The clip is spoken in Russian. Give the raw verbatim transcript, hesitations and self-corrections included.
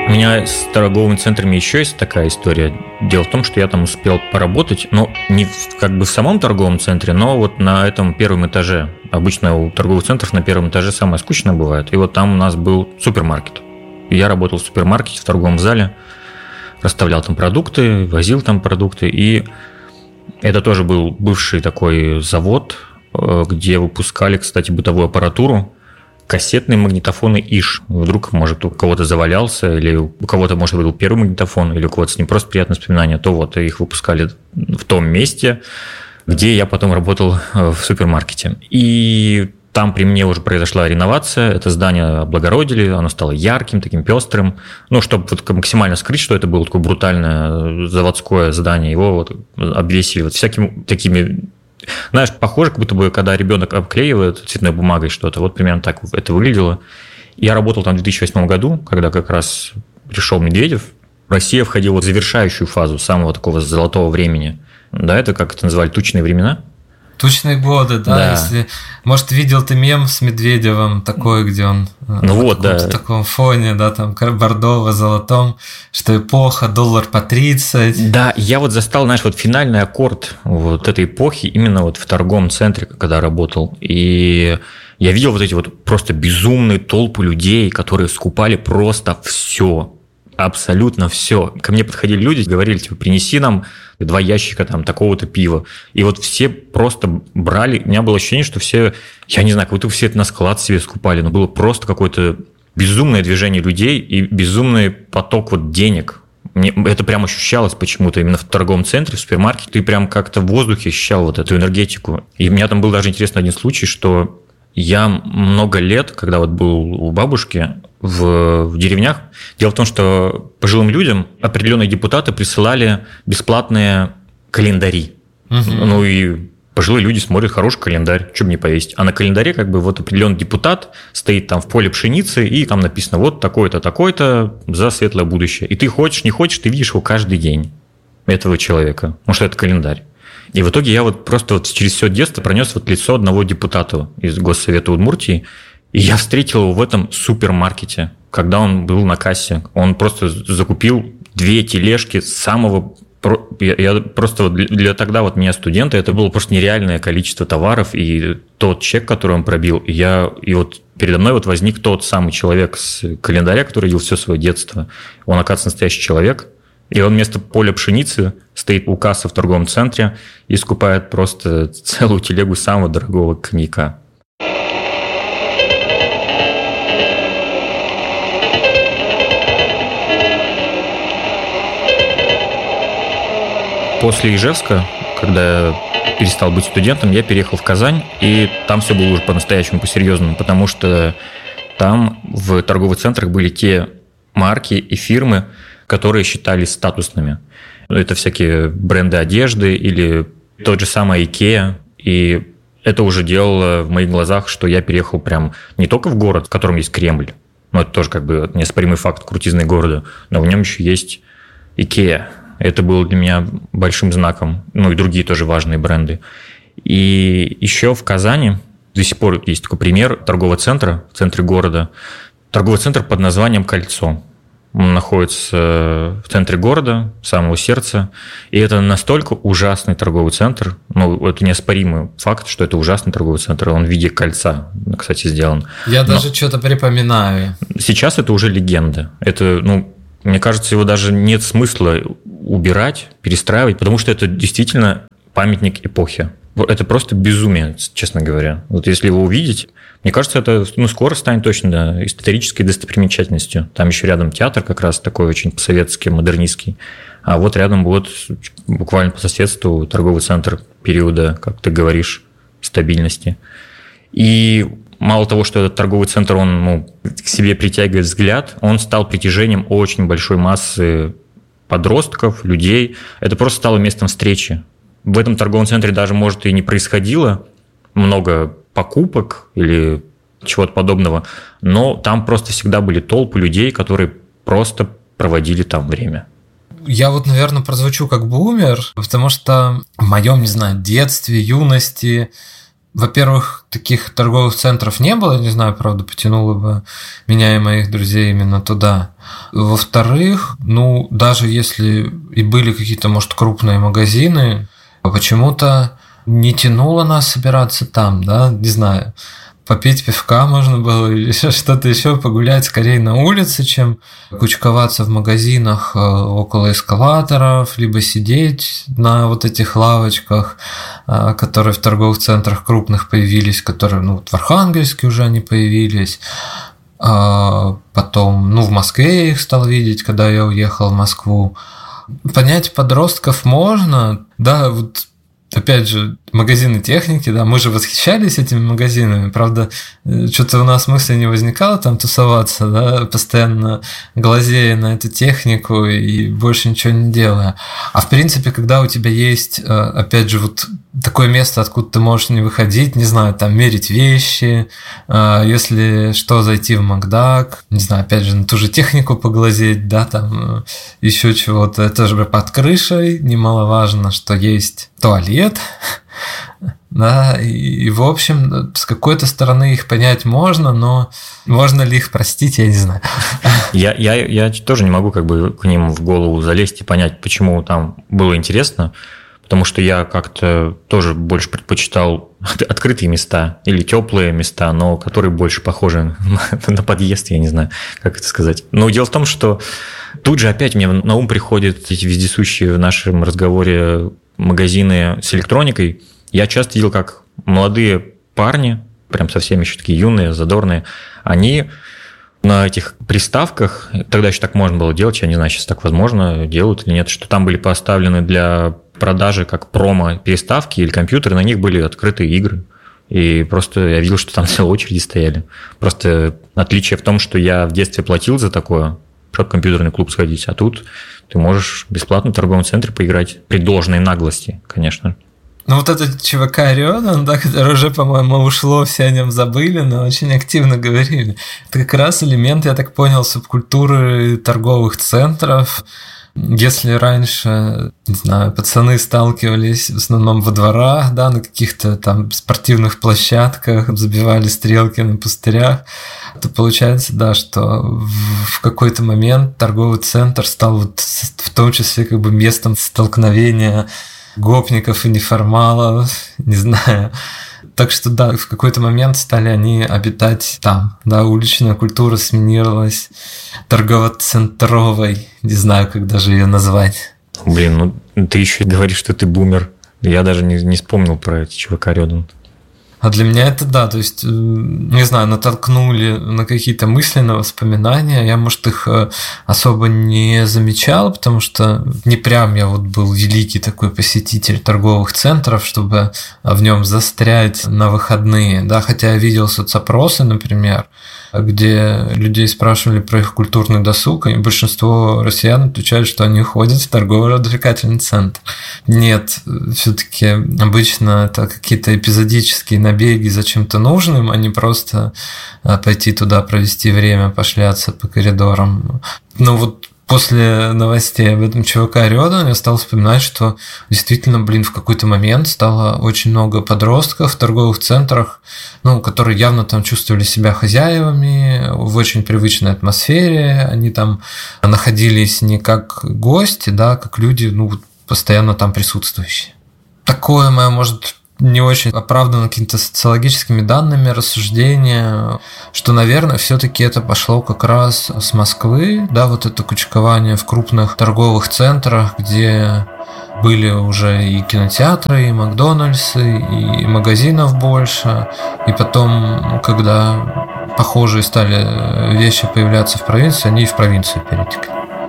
У меня с торговыми центрами еще есть такая история. Дело в том, что я там успел поработать, но не в, как бы в самом торговом центре, но вот на этом первом этаже. Обычно у торговых центров на первом этаже самое скучное бывает. И вот там у нас был супермаркет. Я работал в супермаркете, в торговом зале, расставлял там продукты, возил там продукты. И это тоже был бывший такой завод, где выпускали, кстати, бытовую аппаратуру. Кассетные магнитофоны ИШ. Вдруг, может, у кого-то завалялся, или у кого-то, может, был первый магнитофон, или у кого-то с ним просто приятные воспоминания, то вот их выпускали в том месте, где я потом работал в супермаркете. И там при мне уже произошла реновация, это здание облагородили, оно стало ярким, таким пестрым. Ну, чтобы вот максимально скрыть, что это было такое брутальное заводское здание, его вот обвесили вот всякими такими... Знаешь, похоже, как будто бы, когда ребенок обклеивает цветной бумагой что-то, вот примерно так это выглядело. Я работал там в две тысячи восьмом году, когда как раз пришел Медведев. Россия входила в завершающую фазу самого такого золотого времени. Да, это как это называли, тучные времена. Тучные годы, да, да. Если, может, видел ты мем с Медведевым такой, где он ну на вот, да. таком фоне, да, там бордово-золотом, что эпоха, доллар по тридцать. Да, я вот застал, знаешь, вот финальный аккорд вот этой эпохи именно вот в торговом центре, когда работал. И я видел вот эти вот просто безумные толпы людей, которые скупали просто все. Абсолютно все. Ко мне подходили люди, говорили, типа, принеси нам два ящика там такого-то пива. И вот все просто брали. У меня было ощущение, что все, я не знаю, как будто все это на склад себе скупали, но было просто какое-то безумное движение людей и безумный поток вот денег. Мне это прям ощущалось почему-то именно в торговом центре, в супермаркете. Ты прям как-то в воздухе ощущал вот эту энергетику. И у меня там был даже интересный один случай, что я много лет, когда вот был у бабушки в, в деревнях, дело в том, что пожилым людям определенные депутаты присылали бесплатные календари. Угу. Ну и пожилые люди смотрят хороший календарь, что бы не повесить. А на календаре как бы вот определенный депутат стоит там в поле пшеницы, и там написано вот такой-то, такой-то за светлое будущее. И ты хочешь, не хочешь, ты видишь его каждый день, этого человека, потому что это календарь. И в итоге я вот просто вот через все детство пронес вот лицо одного депутата из Госсовета Удмуртии, и я встретил его в этом супермаркете, когда он был на кассе. Он просто закупил две тележки самого... Я просто для тогда вот меня студента, это было просто нереальное количество товаров, и тот чек, который он пробил, и я... И вот передо мной вот возник тот самый человек с календаря, который видел все свое детство. Он, оказывается, настоящий человек. И он вместо поля пшеницы стоит у кассы в торговом центре и скупает просто целую телегу самого дорогого коньяка. После Ижевска, когда я перестал быть студентом, я переехал в Казань, и там все было уже по-настоящему, по-серьезному, потому что там в торговых центрах были те марки и фирмы, которые считались статусными. Это всякие бренды одежды или тот же самый IKEA. И это уже делало в моих глазах, что я переехал прям не только в город, в котором есть Кремль, но это тоже как бы неоспоримый факт крутизны города, но в нем еще есть IKEA. Это было для меня большим знаком. Ну и другие тоже важные бренды. И еще в Казани до сих пор есть такой пример торгового центра в центре города. Торговый центр под названием «Кольцо». Он находится в центре города, самого сердца. И это настолько ужасный торговый центр. Ну, это неоспоримый факт, что это ужасный торговый центр. Он в виде кольца, кстати, сделан. Я Но даже что-то припоминаю. Сейчас это уже легенда. Это, ну, мне кажется, его даже нет смысла убирать, перестраивать, потому что это действительно памятник эпохи. Это просто безумие, честно говоря. Вот если его увидеть, мне кажется, это ну, скоро станет точно да, исторической достопримечательностью. Там еще рядом театр как раз такой очень советский, модернистский. А вот рядом вот буквально по соседству торговый центр периода, как ты говоришь, стабильности. И мало того, что этот торговый центр, он ну, к себе притягивает взгляд, он стал притяжением очень большой массы подростков, людей. Это просто стало местом встречи. В этом торговом центре даже, может, и не происходило много покупок или чего-то подобного, но там просто всегда были толпы людей, которые просто проводили там время. Я вот, наверное, прозвучу как бумер, потому что в моем, не знаю, детстве, юности во-первых, таких торговых центров не было, не знаю, правда, потянуло бы меня и моих друзей именно туда. Во-вторых, ну, даже если и были какие-то, может, крупные магазины, почему-то не тянуло нас собираться там, да, не знаю. Попить пивка можно было или еще что-то еще, погулять скорее на улице, чем кучковаться в магазинах около эскалаторов, либо сидеть на вот этих лавочках, которые в торговых центрах крупных появились, которые, ну, вот в Архангельске уже они появились. Потом, ну, в Москве я их стал видеть, когда я уехал в Москву. Понять подростков можно, да, вот. Опять же, магазины техники, да, мы же восхищались этими магазинами, правда, что-то у нас мысли не возникало там тусоваться, да, постоянно глазея на эту технику и больше ничего не делая. А в принципе, когда у тебя есть, опять же, вот такое место, откуда ты можешь не выходить, не знаю, там, мерить вещи, если что, зайти в Макдак, не знаю, опять же, на ту же технику поглазеть, да, там, еще чего-то, это же под крышей, немаловажно, что есть туалет, да, и, и в общем, с какой-то стороны их понять можно, но можно ли их простить, я не знаю. Я, я, я тоже не могу как бы к ним в голову залезть и понять, почему там было интересно, потому что я как-то тоже больше предпочитал открытые места или теплые места, но которые больше похожи на подъезд, я не знаю, как это сказать. Но дело в том, что тут же опять мне на ум приходят эти вездесущие в нашем разговоре магазины с электроникой. Я часто видел, как молодые парни, прям совсем еще такие юные, задорные, они на этих приставках, тогда еще так можно было делать, я не знаю, сейчас так возможно, делают или нет, что там были поставлены для продажи как промо-переставки или компьютеры, на них были открытые игры. И просто я видел, что там целые очереди стояли. Просто отличие в том, что я в детстве платил за такое, чтобы в компьютерный клуб сходить, а тут ты можешь бесплатно в торговом центре поиграть при должной наглости, конечно. Ну вот этот ЧВК Орион, да, который уже, по-моему, ушло, все о нем забыли, но очень активно говорили. Это как раз элемент, я так понял, субкультуры торговых центров. Если раньше, не знаю, пацаны сталкивались в основном во дворах, да, на каких-то там спортивных площадках, забивали стрелки на пустырях, то получается, да, что в какой-то момент торговый центр стал вот в том числе как бы местом столкновения гопников и неформалов, не знаю. Так что да, в какой-то момент стали они обитать там, да, уличная культура сменилась торгово-центровой, не знаю, как даже ее назвать. Блин, ну ты еще говоришь, что ты бумер. Я даже не, не вспомнил про эти ЧВК Рёдан. А для меня это да, то есть, не знаю, натолкнули на какие-то мысленные воспоминания. Я, может, их особо не замечал, потому что не прям я вот был великий такой посетитель торговых центров, чтобы в нем застрять на выходные. Да, хотя я видел соцопросы, например, где людей спрашивали про их культурный досуг, и большинство россиян отвечают, что они ходят в торгово-развлекательный центр. Нет, все-таки обычно это какие-то эпизодические набеги за чем-то нужным, а не просто пойти туда, провести время, пошляться по коридорам. Ну вот после новостей об этом ЧВК Рёдан я стал вспоминать, что действительно, блин, в какой-то момент стало очень много подростков в торговых центрах, ну, которые явно там чувствовали себя хозяевами в очень привычной атмосфере, они там находились не как гости, да, как люди, ну, постоянно там присутствующие. Такое мое, может, не очень оправдано какими-то социологическими данными рассуждения, что, наверное, все-таки это пошло как раз с Москвы, да, вот это кучкование в крупных торговых центрах, где были уже и кинотеатры, и Макдональдсы, и магазинов больше, и потом, когда похожие стали вещи появляться в провинции, они и в провинцию перетекли.